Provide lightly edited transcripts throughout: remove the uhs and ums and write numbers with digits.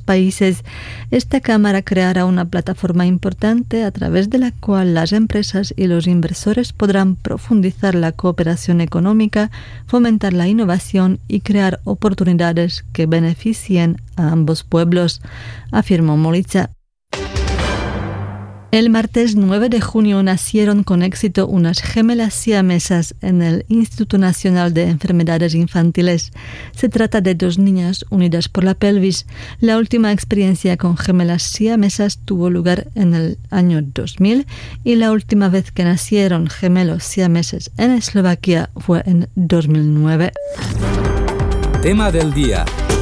países. Esta Cámara creará una plataforma importante a través de la cual las empresas y los inversores podrán profundizar la cooperación económica, fomentar la innovación y crear oportunidades que beneficien a ambos pueblos, afirmó Molicha. El martes 9 de junio nacieron con éxito unas gemelas siamesas en el Instituto Nacional de Enfermedades Infantiles. Se trata de 2 niñas unidas por la pelvis. La última experiencia con gemelas siamesas tuvo lugar en el año 2000 y la última vez que nacieron gemelos siameses en Eslovaquia fue en 2009. Tema del día.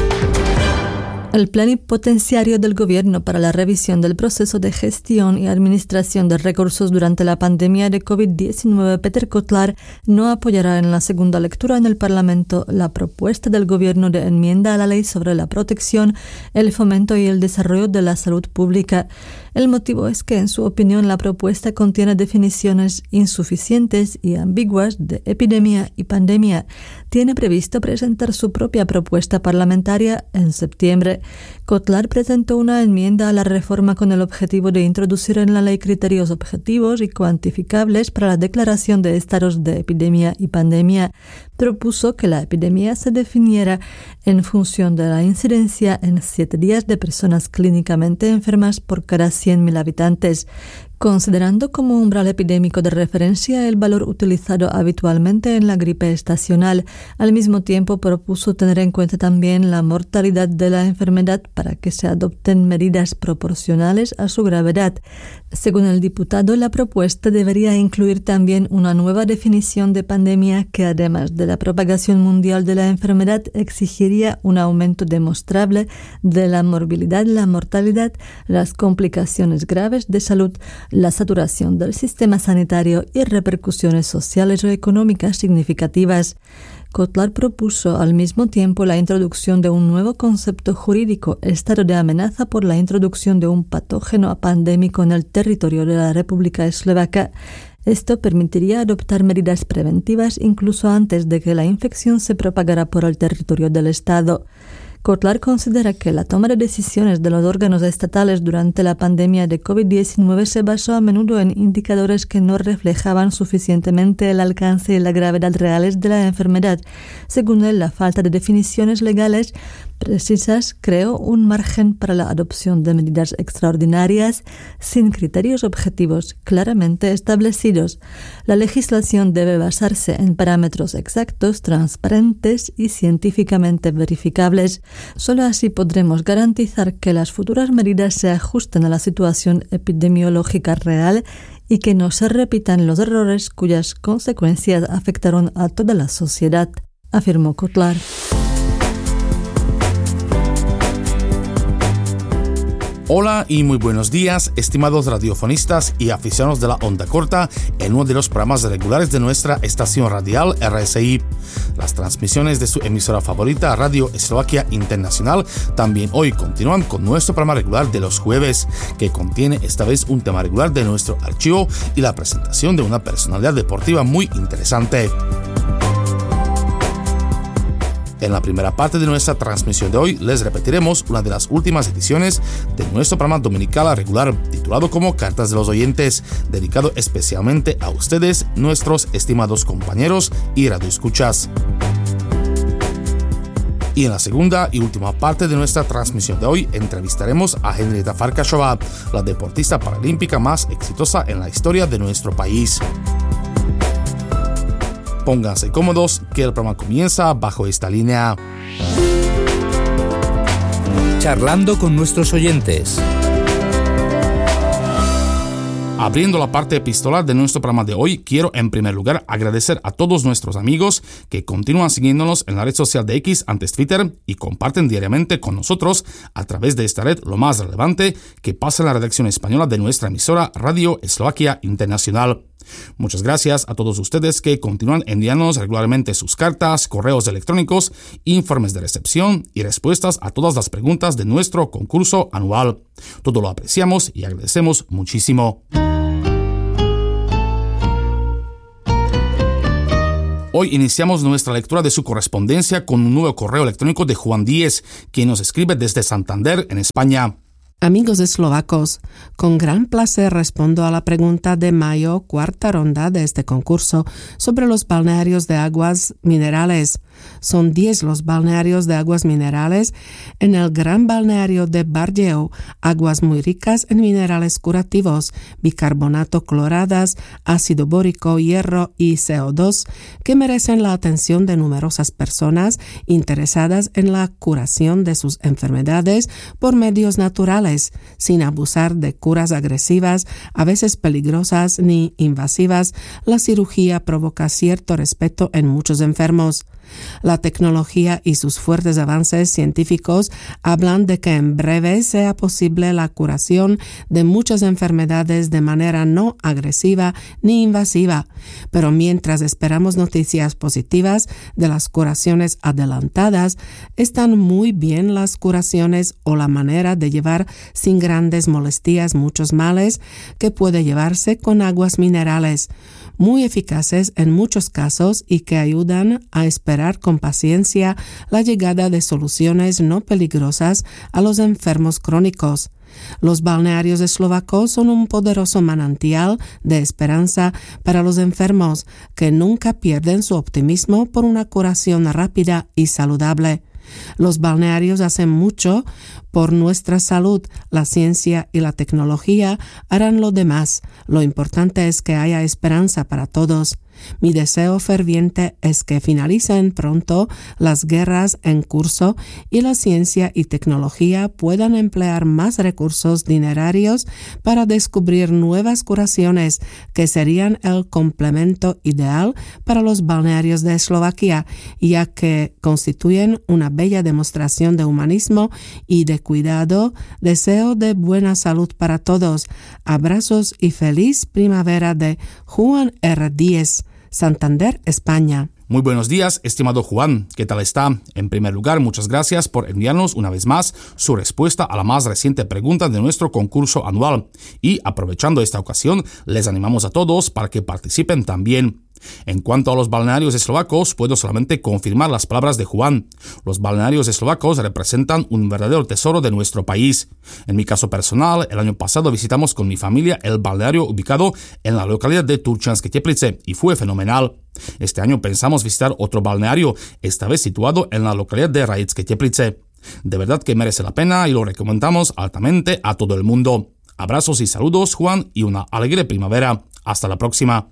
El plenipotenciario del Gobierno para la revisión del proceso de gestión y administración de recursos durante la pandemia de COVID-19, Peter Kotlar, no apoyará en la segunda lectura en el Parlamento la propuesta del Gobierno de enmienda a la ley sobre la protección, el fomento y el desarrollo de la salud pública. El motivo es que, en su opinión, la propuesta contiene definiciones insuficientes y ambiguas de epidemia y pandemia. Tiene previsto presentar su propia propuesta parlamentaria en septiembre. Kotlar presentó una enmienda a la reforma con el objetivo de introducir en la ley criterios objetivos y cuantificables para la declaración de estados de epidemia y pandemia. Propuso que la epidemia se definiera en función de la incidencia en 7 días de personas clínicamente enfermas por cada 100.000 habitantes, considerando como umbral epidémico de referencia el valor utilizado habitualmente en la gripe estacional. Al mismo tiempo, propuso tener en cuenta también la mortalidad de la enfermedad para que se adopten medidas proporcionales a su gravedad. Según el diputado, la propuesta debería incluir también una nueva definición de pandemia que, además de la propagación mundial de la enfermedad, exigiría un aumento demostrable de la morbilidad, la mortalidad, las complicaciones graves de salud, la saturación del sistema sanitario y repercusiones sociales o económicas significativas. Kotlar propuso al mismo tiempo la introducción de un nuevo concepto jurídico, estado de amenaza por la introducción de un patógeno pandémico en el territorio de la República Eslovaca. Esto permitiría adoptar medidas preventivas incluso antes de que la infección se propagara por el territorio del Estado. Kotlar considera que la toma de decisiones de los órganos estatales durante la pandemia de COVID-19 se basó a menudo en indicadores que no reflejaban suficientemente el alcance y la gravedad reales de la enfermedad. Según él, la falta de definiciones legales precisas creó un margen para la adopción de medidas extraordinarias sin criterios objetivos claramente establecidos. La legislación debe basarse en parámetros exactos, transparentes y científicamente verificables. Solo así podremos garantizar que las futuras medidas se ajusten a la situación epidemiológica real y que no se repitan los errores cuyas consecuencias afectaron a toda la sociedad, afirmó Kotlar. Hola y muy buenos días, estimados radiofonistas y aficionados de la onda corta en uno de los programas regulares de nuestra estación radial RSI. Las transmisiones de su emisora favorita, Radio Eslovaquia Internacional, también hoy continúan con nuestro programa regular de los jueves, que contiene esta vez un tema regular de nuestro archivo y la presentación de una personalidad deportiva muy interesante. En la primera parte de nuestra transmisión de hoy les repetiremos una de las últimas ediciones de nuestro programa dominical regular titulado como Cartas de los Oyentes, dedicado especialmente a ustedes, nuestros estimados compañeros y radioescuchas. Y en la segunda y última parte de nuestra transmisión de hoy entrevistaremos a Henrieta Farkašová, la deportista paralímpica más exitosa en la historia de nuestro país. Pónganse cómodos, que el programa comienza bajo esta línea. Charlando con nuestros oyentes. Abriendo la parte epistolar de nuestro programa de hoy, quiero en primer lugar agradecer a todos nuestros amigos que continúan siguiéndonos en la red social de X, antes Twitter, y comparten diariamente con nosotros a través de esta red lo más relevante que pasa en la redacción española de nuestra emisora Radio Eslovaquia Internacional. Muchas gracias a todos ustedes que continúan enviándonos regularmente sus cartas, correos electrónicos, informes de recepción y respuestas a todas las preguntas de nuestro concurso anual. Todo lo apreciamos y agradecemos muchísimo. Hoy iniciamos nuestra lectura de su correspondencia con un nuevo correo electrónico de Juan Díez, quien nos escribe desde Santander, en España. Amigos eslovacos, con gran placer respondo a la pregunta de mayo, cuarta ronda de este concurso, sobre los balnearios de aguas minerales. Son 10 los balnearios de aguas minerales. En el gran balneario de Bardeo, aguas muy ricas en minerales curativos, bicarbonato cloradas, ácido bórico, hierro y CO2, que merecen la atención de numerosas personas interesadas en la curación de sus enfermedades por medios naturales, sin abusar de curas agresivas, a veces peligrosas ni invasivas. La cirugía provoca cierto respeto en muchos enfermos. La tecnología y sus fuertes avances científicos hablan de que en breve sea posible la curación de muchas enfermedades de manera no agresiva ni invasiva, pero mientras esperamos noticias positivas de las curaciones adelantadas, están muy bien las curaciones o la manera de llevar sin grandes molestias muchos males que puede llevarse con aguas minerales, muy eficaces en muchos casos y que ayudan a esperar con paciencia la llegada de soluciones no peligrosas a los enfermos crónicos. Los balnearios eslovacos son un poderoso manantial de esperanza para los enfermos que nunca pierden su optimismo por una curación rápida y saludable. Los balnearios hacen mucho por nuestra salud. La ciencia y la tecnología harán lo demás. Lo importante es que haya esperanza para todos. Mi deseo ferviente es que finalicen pronto las guerras en curso y la ciencia y tecnología puedan emplear más recursos dinerarios para descubrir nuevas curaciones que serían el complemento ideal para los balnearios de Eslovaquia, ya que constituyen una bella demostración de humanismo y de cuidado. Deseo de buena salud para todos. Abrazos y feliz primavera de Juan R. Díez, Santander, España. Muy buenos días, estimado Juan. ¿Qué tal está? En primer lugar, muchas gracias por enviarnos una vez más su respuesta a la más reciente pregunta de nuestro concurso anual. Y aprovechando esta ocasión, les animamos a todos para que participen también. En cuanto a los balnearios eslovacos, puedo solamente confirmar las palabras de Juan. Los balnearios eslovacos representan un verdadero tesoro de nuestro país. En mi caso personal, el año pasado visitamos con mi familia el balneario ubicado en la localidad de Turčianske Teplice y fue fenomenal. Este año pensamos visitar otro balneario, esta vez situado en la localidad de Rajecké Teplice. De verdad que merece la pena y lo recomendamos altamente a todo el mundo. Abrazos y saludos, Juan, y una alegre primavera. Hasta la próxima.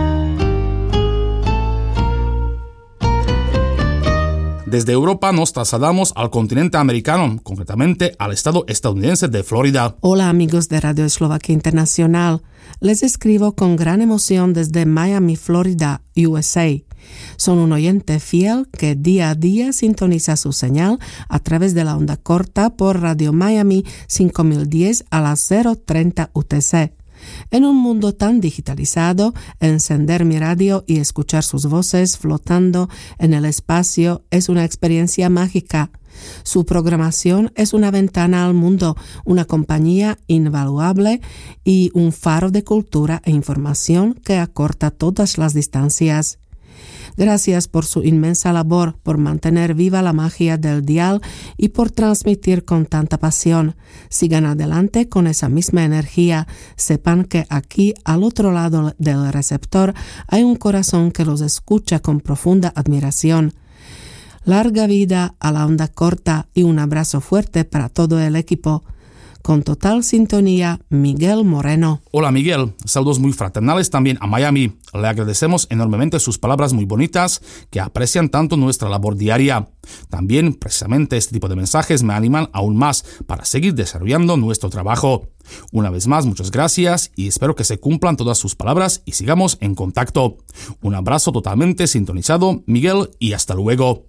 Desde Europa nos trasladamos al continente americano, concretamente al estado estadounidense de Florida. Hola amigos de Radio Eslovaquia Internacional. Les escribo con gran emoción desde Miami, Florida, USA. Son un oyente fiel que día a día sintoniza su señal a través de la onda corta por Radio Miami 5010 a las 0:30 UTC. En un mundo tan digitalizado, encender mi radio y escuchar sus voces flotando en el espacio es una experiencia mágica. Su programación es una ventana al mundo, una compañía invaluable y un faro de cultura e información que acorta todas las distancias. Gracias por su inmensa labor, por mantener viva la magia del dial y por transmitir con tanta pasión. Sigan adelante con esa misma energía. Sepan que aquí, al otro lado del receptor, hay un corazón que los escucha con profunda admiración. Larga vida a la onda corta y un abrazo fuerte para todo el equipo. Con total sintonía, Miguel Moreno. Hola Miguel, saludos muy fraternales también a Miami. Le agradecemos enormemente sus palabras muy bonitas que aprecian tanto nuestra labor diaria. También precisamente este tipo de mensajes me animan aún más para seguir desarrollando nuestro trabajo. Una vez más, muchas gracias y espero que se cumplan todas sus palabras y sigamos en contacto. Un abrazo totalmente sintonizado, Miguel, y hasta luego.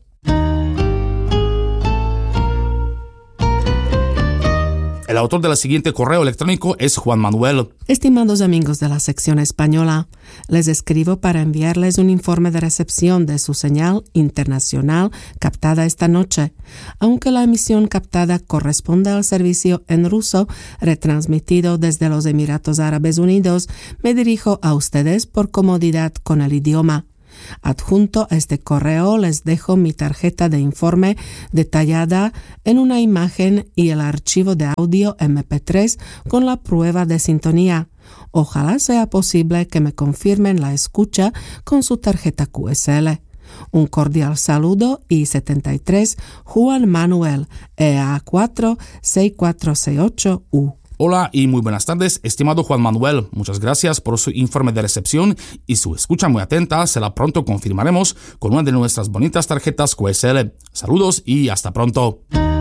El autor del siguiente correo electrónico es Juan Manuel. Estimados amigos de la sección española, les escribo para enviarles un informe de recepción de su señal internacional captada esta noche. Aunque la emisión captada corresponde al servicio en ruso retransmitido desde los Emiratos Árabes Unidos, me dirijo a ustedes por comodidad con el idioma. Adjunto a este correo les dejo mi tarjeta de informe detallada en una imagen y el archivo de audio MP3 con la prueba de sintonía. Ojalá sea posible que me confirmen la escucha con su tarjeta QSL. Un cordial saludo y 73 Juan Manuel EA4 6468U. Hola y muy buenas tardes, estimado Juan Manuel. Muchas gracias por su informe de recepción y su escucha muy atenta. Se la pronto confirmaremos con una de nuestras bonitas tarjetas QSL. Saludos y hasta pronto.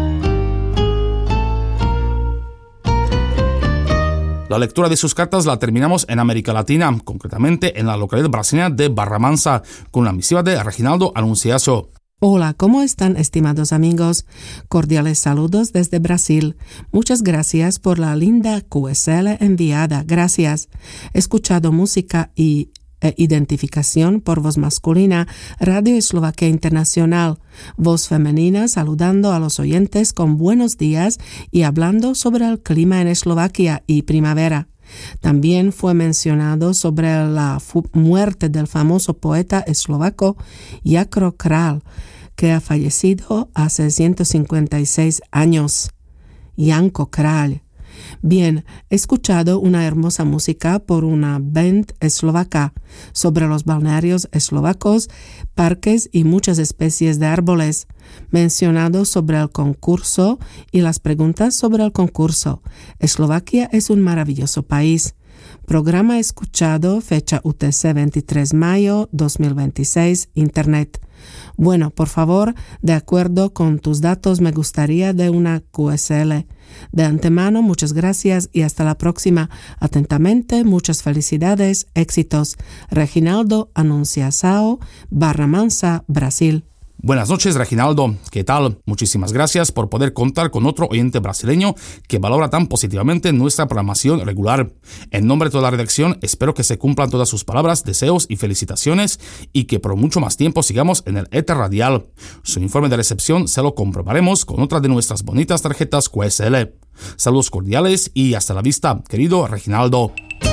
La lectura de sus cartas la terminamos en América Latina, concretamente en la localidad brasileña de Barra Mansa, con la misiva de Reginaldo Anunciaso. Hola, ¿cómo están, estimados amigos? Cordiales saludos desde Brasil. Muchas gracias por la linda QSL enviada. Gracias. He escuchado música e identificación por voz masculina, Radio Eslovaquia Internacional, voz femenina saludando a los oyentes con buenos días y hablando sobre el clima en Eslovaquia y primavera. También fue mencionado sobre la muerte del famoso poeta eslovaco Jácro Král, que ha fallecido hace 156 años. Janko Král. Bien, he escuchado una hermosa música por una band eslovaca sobre los balnearios eslovacos, parques y muchas especies de árboles, mencionado sobre el concurso y las preguntas sobre el concurso. Eslovaquia es un maravilloso país. Programa escuchado, fecha UTC 23 mayo 2026, Internet. Bueno, por favor, de acuerdo con tus datos, me gustaría de una QSL. De antemano, muchas gracias y hasta la próxima. Atentamente, muchas felicidades, éxitos. Reginaldo Anunciaso, Barra Mansa, Brasil. Buenas noches, Reginaldo. ¿Qué tal? Muchísimas gracias por poder contar con otro oyente brasileño que valora tan positivamente nuestra programación regular. En nombre de toda la redacción, espero que se cumplan todas sus palabras, deseos y felicitaciones y que por mucho más tiempo sigamos en el éter radial. Su informe de recepción se lo comprobaremos con otra de nuestras bonitas tarjetas QSL. Saludos cordiales y hasta la vista, querido Reginaldo.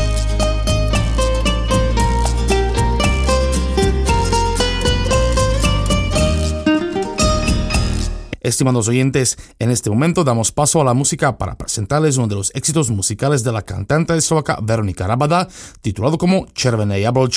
Estimados oyentes, en este momento damos paso a la música para presentarles uno de los éxitos musicales de la cantante eslovaca Veronika Rabada, titulado como Červené jablčko.